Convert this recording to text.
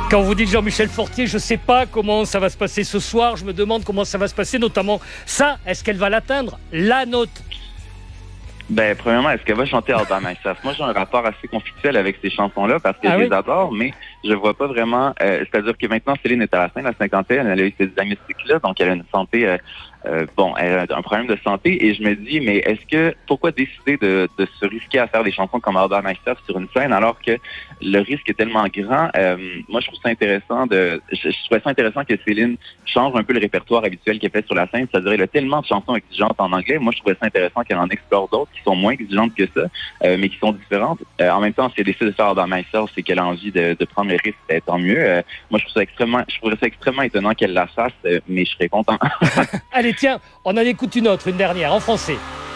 Quand vous dites Jean-Michel Fortier, je ne sais pas comment ça va se passer ce soir. Je me demande comment ça va se passer, notamment ça. Est-ce qu'elle va l'atteindre, la note? Ben, premièrement, est-ce qu'elle va chanter All By Myself? Moi, j'ai un rapport assez conflictuel avec ces chansons-là parce que je les adore, mais je vois pas vraiment... c'est-à-dire que maintenant, Céline est à la fin de la cinquantaine, elle a eu ce diagnostic-là, donc elle a une santé... elle a un problème de santé et je me dis, mais pourquoi décider de se risquer à faire des chansons comme All By Myself sur une scène alors que le risque est tellement grand? Moi, je trouve ça intéressant je trouvais ça intéressant que Céline change un peu le répertoire habituel qu'elle fait sur la scène. C'est-à-dire, elle a tellement de chansons exigeantes en anglais. Moi, je trouvais ça intéressant qu'elle en explore d'autres qui sont moins exigeantes que ça, mais qui sont différentes. En même temps, si elle décide de faire All By Myself, c'est qu'elle a envie de prendre le risque, tant mieux. Moi, je trouverais ça extrêmement étonnant qu'elle la fasse, mais je serais content. Allez, tiens, on en écoute une autre, une dernière, en français.